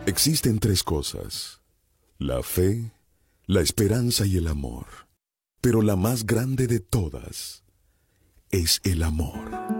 Existen tres cosas: la fe, la esperanza y el amor. Pero la más grande de todas es el amor.